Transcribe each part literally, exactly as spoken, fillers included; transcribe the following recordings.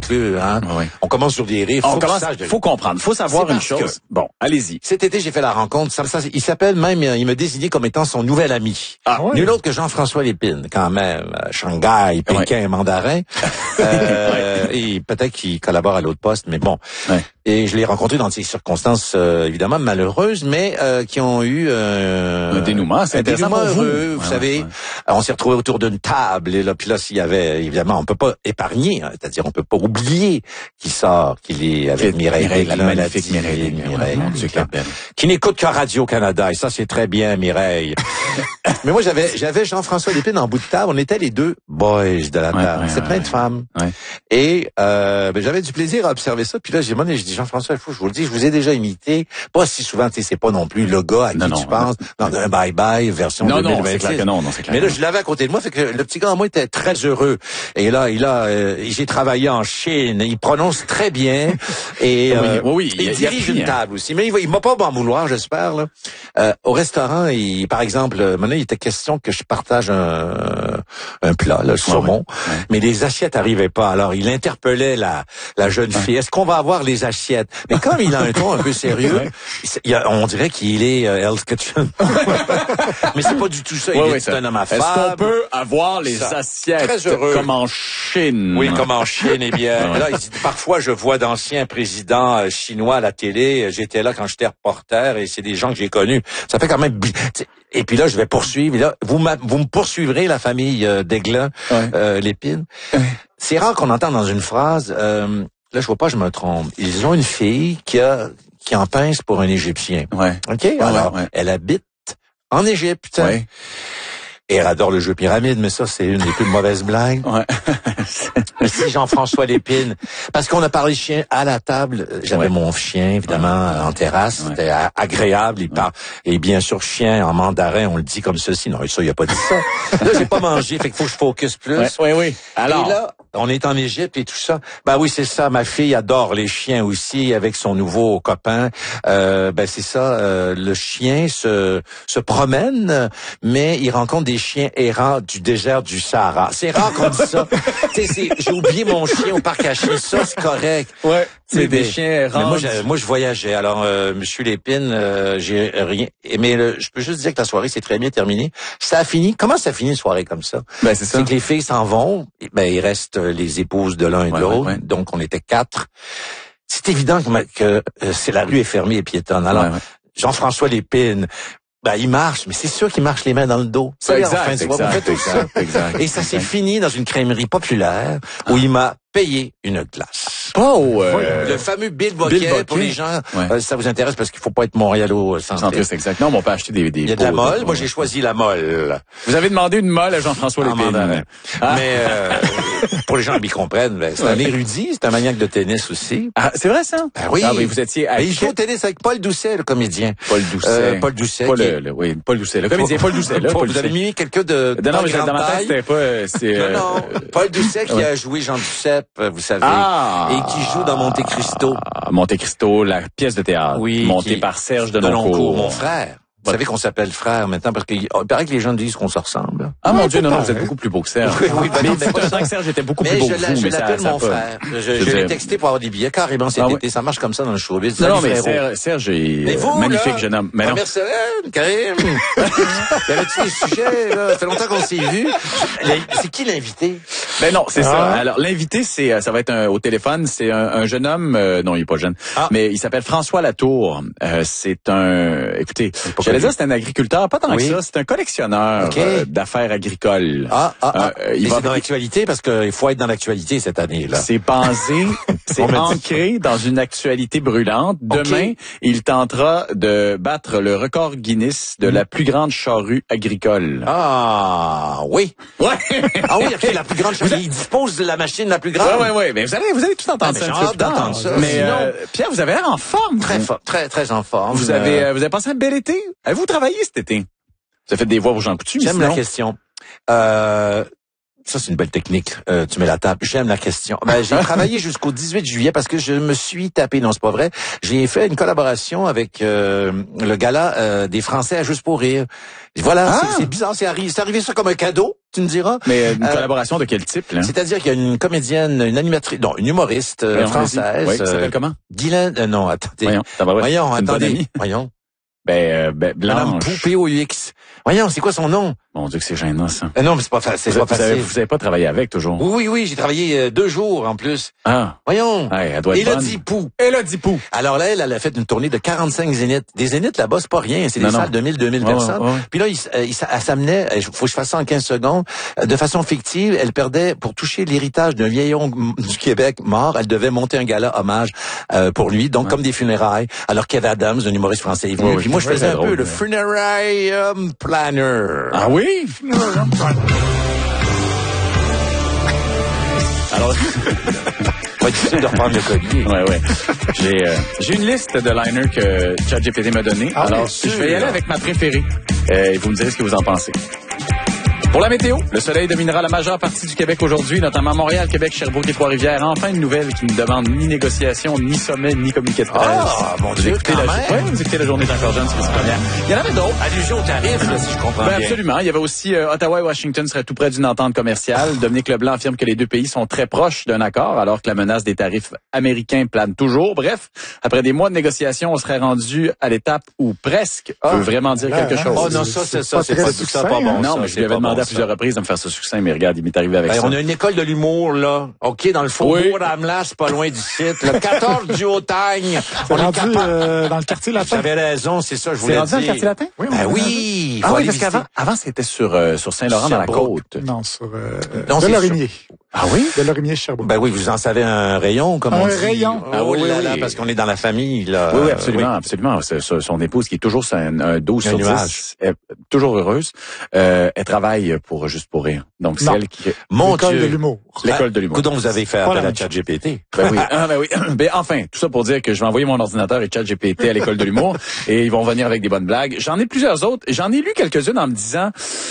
plus, hein. Oui. On commence sur des rires. On Faut commence, que ça, je- faut comprendre, faut savoir une chose. Que... Bon, allez-y. Cet été, j'ai fait la rencontre. Ça, ça, il s'appelle même, il me désigné comme étant son nouvel ami. Ah, ouais. Nul autre que Jean-François Lépine, quand même. Shanghai, Pékin, ouais. Mandarin. euh, ouais. Et peut-être qu'il collabore à l'autre poste, mais bon. Ouais. Et je l'ai rencontré dans des circonstances euh, évidemment malheureuses, mais euh, qui ont eu euh, un dénouement. C'est un intéressant dénouement pour vous. heureux. Vous ouais, savez, ouais. on s'est retrouvés autour d'une table et là, puis là, s'il y avait évidemment, on peut pas épargner, hein, c'est-à-dire on peut pas oublier qu'il sort, qu'il est avec Mireille, Mireille la magnifique Mireille, Mireille, Mireille Dieu, qui n'écoute que Radio-Canada, et ça c'est très bien, Mireille. Mais moi j'avais j'avais Jean-François Lépine en bout de table, on était les deux boys de la ouais, table, ouais, c'était ouais, plein ouais. de femmes, ouais. et euh, ben, j'avais du plaisir à observer ça. Puis là j'ai demandé, je dis Jean-François, il faut, je vous le dis, je vous ai déjà imité, pas si souvent, tu sais, c'est pas non plus le gars à qui non, tu non, penses non. dans un bye bye version non, deux mille vingt-six. Non, c'est clair que non, non, c'est clair. Mais là je l'avais à côté de moi, fait que le petit gars en moi était très heureux. Et là, il a, euh, j'ai travaillé en Chine, il prononce très bien et euh, oui, oui, il, il, il dirige il une table aussi. Mais il, va, il m'a pas m'en vouloir, j'espère. Là. Euh, au restaurant, il, par exemple, maintenant il était question que je partage un, un plat, le saumon, ouais, ouais. mais les assiettes arrivaient pas. Alors il interpellait la, la jeune fille. Ouais. Est-ce qu'on va avoir les assiettes? Mais comme il a un ton un peu sérieux, ouais. il a, on dirait qu'il est euh, Hell's Kitchen. Mais c'est pas du tout ça. Il ouais, est ouais, ça. un homme affable. Est-ce qu'on peut avoir les ça. assiettes Très heureux. comme en Chine? Oui, comme en Chine. Eh bien, ouais. là, il dit, parfois, je vois d'anciens présidents euh, chinois à la télé. J'étais là quand j'étais reporter et c'est des gens que j'ai connus. Ça fait quand même... Et puis là, je vais poursuivre. Et là, vous, vous me poursuivrez, la famille euh, d'Aiglin, ouais. euh, Lépine. Ouais. C'est rare qu'on entende dans une phrase... Euh, là, je vois pas, je me trompe. Ils ont une fille qui a qui en pince pour un Égyptien. Ouais. OK? Ouais, Alors, ouais, ouais. elle habite en Égypte. Ouais. Et elle adore le jeu pyramide, mais ça, c'est une des plus mauvaises blagues. Ouais. Merci Jean-François Lépine. Parce qu'on a parlé chien à la table. J'avais ouais. mon chien, évidemment, ouais. en terrasse. Ouais. C'était agréable. Il ouais. parle. Et bien sûr, chien en mandarin, on le dit comme ceci. Non, ça, il a pas dit ça. Là, j'ai pas mangé, fait qu'il faut que je focus plus. Oui, oui, oui. Alors. Et là, on est en Égypte et tout ça. Ben oui, c'est ça. Ma fille adore les chiens aussi, avec son nouveau copain. Euh, ben c'est ça. Euh, le chien se se promène, mais il rencontre des chiens errants du désert du Sahara. C'est rare qu'on dise ça. Tu sais, j'ai oublié mon chien au parc à chiens. Ça, c'est correct. Ouais. C'est des mais, chiens errants. Mais moi, je, moi, je voyageais. Alors, euh, Monsieur Lépine, euh, j'ai rien. Mais le, je peux juste dire que la soirée s'est très bien terminée. Ça a fini. Comment ça finit une soirée comme ça? Ben c'est ça. C'est que les filles s'en vont. Ben il reste les épouses de l'un et de ouais, l'autre. Ouais, ouais. Donc on était quatre. C'est évident que, que euh, c'est la rue est fermée et piétonne. Alors ouais, ouais. Jean-François Lépine. Ben, il marche, mais c'est sûr qu'il marche les mains dans le dos. Ça, exact, enfin, exact, exact, fait tout exact, ça. exact, et ça s'est fini dans une crèmerie populaire où ah. il m'a payé une glace. Oh, euh, le fameux Bill Boquet, Bill Boquet. Pour les gens, ouais. euh, ça vous intéresse parce qu'il faut pas être montréalo-centriste. Exact. Non, mais on peut acheter des, des il y a de la molle. De... Moi, j'ai choisi la molle. Vous avez demandé une molle à Jean-François Lépine. Ah. Mais euh, pour les gens qui comprennent, ben, c'est ouais. un érudit, c'est un maniaque de tennis aussi. Ah, c'est vrai ça? Ben oui. Ah, mais vous étiez à il joue au tennis avec Paul Doucet, le comédien. Paul Doucet. Euh, Paul Doucet. Paul, qui... le, le, oui, Paul Doucet, le comédien Paul Doucet. Là, Paul vous avez mis quelqu'un de non, non, mais dans ma tête, c'était pas... C'est, non, non. Paul Doucet qui ouais. a joué Jean Duceppe, vous savez. Ah. Et qui joue dans Monte Cristo. Monte Cristo, la pièce de théâtre. Oui. Montée qui... par Serge Denoncourt. Mon frère. Vous savez qu'on s'appelle frère maintenant parce qu'il paraît que les gens disent qu'on se ressemble. Ah mon Dieu, non, non, vous êtes beaucoup plus beau que Serge. Oui, oui, ben mais non, mais pas que Serge était beaucoup mais plus beau je que vous. Je mais l'appelle ça, mon ça frère. Je, je, je l'ai texté pour avoir des billets carrément cet ah, été. Oui. Ça marche comme ça dans le showbiz. Non, non, mais Serge, Serge est vous, magnifique là, jeune homme. Mais non. Merci, Karim. Il y avait-tu des sujets, là? Ça fait longtemps qu'on s'est vus. C'est qui l'invité? Ben non, c'est ah. ça. Alors, l'invité, c'est, ça va être un, au téléphone. C'est un, un jeune homme, euh, non, il est pas jeune, ah. mais il s'appelle François Latour. Euh, c'est un, écoutez, j'allais dire c'est un agriculteur, pas tant oui. que ça. C'est un collectionneur okay. euh, d'affaires agricoles. Ah, ah, ah. Euh, il va dans l'actualité parce qu'il faut être dans l'actualité cette année-là. C'est pensé, c'est ancré dans une actualité brûlante. Demain, okay. il tentera de battre le record Guinness de mmh. la plus grande charrue agricole. Ah, oui. Ouais. Ah oui, okay, la plus grande charrue. Il dispose de la machine la plus grande. Ouais, ouais, ouais. Mais vous allez, vous allez tout entendre ah, ça. J'ai hâte d'entendre ça. Mais euh, Pierre, vous avez l'air en forme. Très fort, très, très en forme. Vous avez, euh, vous avez passé un bel été. Avez-vous travaillé cet été? Vous avez fait des voix pour Jean Coutu. J'aime sinon... la question. Euh, Ça, c'est une belle technique. Euh, tu mets la table. J'aime la question. Ben, j'ai travaillé jusqu'au dix-huit juillet parce que je me suis tapé. Non, c'est pas vrai. J'ai fait une collaboration avec euh, le gala euh, des Français à Juste pour rire. Voilà, ah. c'est, c'est bizarre. C'est arrivé, c'est arrivé ça comme un cadeau, tu me diras. Mais une euh, collaboration de quel type, là? C'est-à-dire qu'il y a une comédienne, une animatrice, non, une humoriste euh, voyons, française. Oui, qui s'appelle comment? Guylaine, euh, non, attendez. Voyons, voyons attendez. Voyons. Ben, euh, ben Blanche. Madame P O U X. Voyons, c'est quoi son nom? Mon Dieu que c'est gênant, ça. Euh, non, mais c'est pas, fa- c'est vous pas vous facile. Avez, vous avez pas travaillé avec, toujours? Oui, oui, j'ai travaillé euh, deux jours, en plus. Ah. Voyons. Ouais, elle doit être Élodie Pou. Élodie Pou. Alors là, elle, elle a fait une tournée de quarante-cinq zéniths. Des zéniths, là-bas, c'est pas rien. C'est des non, salles non. de mille, deux mille ouais, personnes. Ouais, ouais. Puis là, il, il, elle s'amenait, il faut que je fasse ça en quinze secondes, de façon fictive. Elle perdait, pour toucher l'héritage d'un vieillon du Québec mort, elle devait monter un gala hommage euh, pour lui, donc ouais. comme des funérailles. Alors Kev Adams, un humoriste français, est venu. Ouais, puis moi, je faisais un drôle, peu le funeral planner. Ah oui? Alors, pas difficile de reprendre le collier. Ouais, ouais. J'ai, euh, j'ai une liste de liners que ChatGPT m'a donné. Ah, alors, je vais y aller avec ma préférée. Euh, et vous me direz ce que vous en pensez. Pour la météo, le soleil dominera la majeure partie du Québec aujourd'hui, notamment Montréal, Québec, Sherbrooke et Trois-Rivières. Enfin, une nouvelle qui ne demande ni négociation, ni sommet, ni communiqué de presse. Ah, mon Dieu, quand la, même. Ouais, vous écoutez la journée d'encore jeune, c'est la première. Il y en avait d'autres. Allusion au tarif, là, si je comprends ben, bien. Absolument. Il y avait aussi euh, Ottawa et Washington seraient tout près d'une entente commerciale. Dominique Leblanc affirme que les deux pays sont très proches d'un accord, alors que la menace des tarifs américains plane toujours. Bref, après des mois de négociations, on serait rendu à l'étape où presque ah, peut vraiment dire ben, quelque chose. Oh non, ça, c'est ça, c'est pas tout ça, pas bon. Non, mais je lui avais demandé à plusieurs reprises de me faire ce succès, mais regarde, il m'est arrivé avec ben, ça. On a une école de l'humour, là. OK, dans le faubourg oui. d'Amelas, pas loin du site. Le quatorze du Hautagne. On est rendu euh, dans le quartier latin. J'avais raison, c'est ça, je voulais dire. C'est rendu dans le quartier latin? Oui, ben oui. Ah oui, parce qu'avant, avant, c'était sur, euh, sur Saint-Laurent, dans la côte. Non, sur, euh, non, de Lorimier. Sur... Ah oui? De Lorimier, Sherbrooke. Ben oui, vous en savez un rayon, comme un on dit. Un rayon. Ah oui, oui, là, là, oui. parce qu'on est dans la famille, là. Oui, oui, absolument, oui. absolument. C'est, c'est, son épouse, qui est toujours un, un douze sur dix, est toujours heureuse, euh, elle travaille pour Juste pour rire. Donc, c'est non. elle qui... Mon L'école Dieu. de l'humour. L'école de l'humour. Coudonc, vous avez fait appel à ChatGPT. Ben oui. Ah, ben oui. Ben enfin, tout ça pour dire que je vais envoyer mon ordinateur et ChatGPT à l'école de l'humour et ils vont venir avec des bonnes blagues. J'en ai plusieurs autres. J'en ai lu quelques-unes en me disant...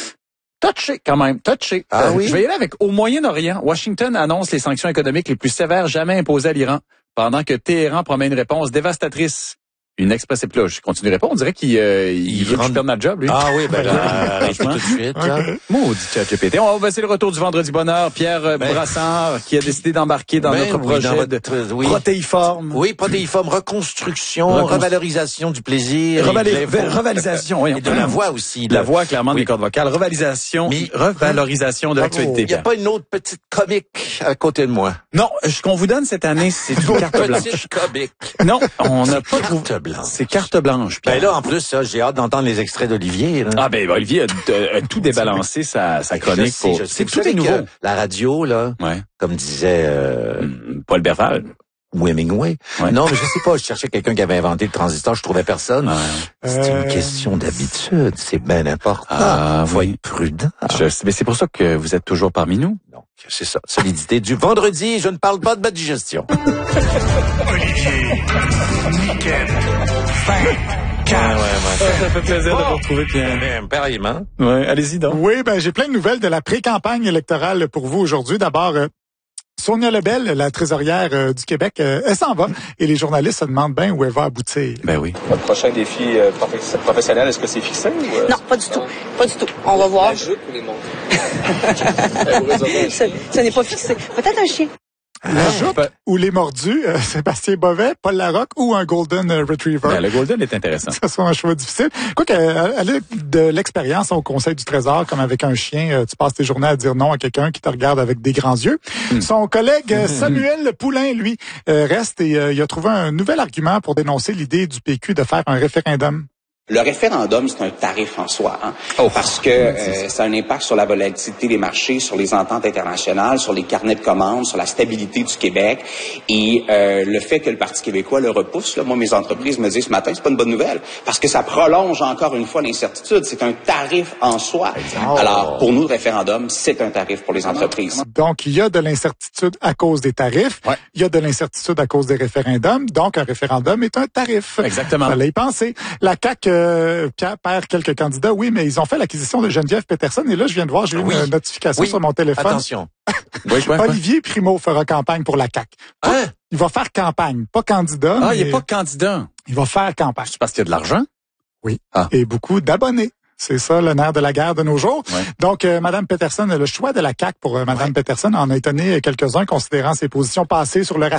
Touché, quand même, touché. Ah euh, oui? Je vais y aller avec au Moyen-Orient. Washington annonce les sanctions économiques les plus sévères jamais imposées à l'Iran, pendant que Téhéran promet une réponse dévastatrice. Une express, là, je continuerai pas. On dirait qu'il euh, il, il veut rend... que je perde ma job, lui. Ah oui, ben là, arrête tout de suite. Okay. Maudit ChatGPT. On va, c'est le retour du Vendredi Bonheur. Pierre ben, Brassard, qui a décidé d'embarquer dans ben, notre oui, projet dans votre, de oui. protéiforme. Oui, protéiforme, reconstruction, Reconstru... revalorisation du plaisir. Revalir... Revalisation, oui. Et de la voix aussi. De la voix, clairement, oui. des cordes vocales. Revalisation, Mais, revalorisation de oh, l'actualité. Il n'y a pas une autre petite comique à côté de moi. Non, ce qu'on vous donne cette année, c'est une carte blanche. Petite comique. Non, on n'a pas trouvé. Blanche. C'est carte blanche. Pierre. Ben là, en plus, ça, j'ai hâte d'entendre les extraits d'Olivier. Là. Ah ben, Olivier a, a, a tout débalancé sa, sa chronique. Sais, pour... sais, C'est tout est nouveau. La radio, là, ouais. comme disait euh, mmh, Paul Berval. Ou Hemingway. Ouais. Non, mais je sais pas, je cherchais quelqu'un qui avait inventé le transistor, je trouvais personne. Ouais. C'est euh... une question d'habitude, c'est bien important. Ah, faut oui. être prudent. Je, mais c'est pour ça que vous êtes toujours parmi nous. Donc, c'est ça, solidité du vendredi, je ne parle pas de ma digestion. Olivier, nickel, fin. Ouais, ouais, ouais. Ça, ça fait plaisir oh. de vous retrouver, Pierre. Pareillement. Ouais, allez-y donc. Oui, ben j'ai plein de nouvelles de la pré-campagne électorale pour vous aujourd'hui. D'abord, euh, Sonia Lebel, la trésorière euh, du Québec, euh, elle s'en va et les journalistes se demandent bien où elle va aboutir. Ben oui. Votre prochain défi euh, professionnel, est-ce que c'est fixé? Ou, euh... Non, pas du tout. Pas du tout. On va voir. La jupe ou les montres? ce, ce n'est pas fixé. Peut-être un chien. La jupe ou les mordus, euh, Sébastien Bovet, Paul Larocque ou un Golden Retriever. Ben, le Golden est intéressant. Ça soit un choix difficile. Quoi qu'elle elle a de l'expérience au Conseil du Trésor, comme avec un chien, euh, tu passes tes journées à dire non à quelqu'un qui te regarde avec des grands yeux. Mm. Son collègue euh, Samuel Poulain, lui, euh, reste et euh, il a trouvé un nouvel argument pour dénoncer l'idée du P Q de faire un référendum. Le référendum, c'est un tarif en soi, hein, oh, parce que euh, ça a un impact sur la volatilité des marchés, sur les ententes internationales, sur les carnets de commandes, sur la stabilité du Québec. Et euh, le fait que le Parti québécois le repousse, là, moi, mes entreprises me disent ce matin, c'est pas une bonne nouvelle, parce que ça prolonge encore une fois l'incertitude. C'est un tarif en soi. Oh. Alors, pour nous, le référendum, c'est un tarif pour les entreprises. Donc, il y a de l'incertitude à cause des tarifs. Ouais. Il y a de l'incertitude à cause des référendums. Donc, un référendum est un tarif. Exactement. Fallait y penser. La C A Q euh, Pierre perd quelques candidats, oui, mais ils ont fait l'acquisition de Geneviève Peterson. Et là, je viens de voir, j'ai eu oui. une notification oui. sur mon téléphone. Attention. oui, oui, Olivier Primo fera campagne pour la C A Q. Hein? Il va faire campagne, pas candidat. Ah, mais il n'est pas candidat. Il va faire campagne. C'est parce qu'il y a de l'argent? Oui. Ah. Et beaucoup d'abonnés. C'est ça le nerf de la guerre de nos jours. Ouais. Donc, euh, Mme Peterson, le choix de la C A Q pour euh, Mme ouais. Peterson en a étonné quelques-uns, considérant ses positions passées sur le racisme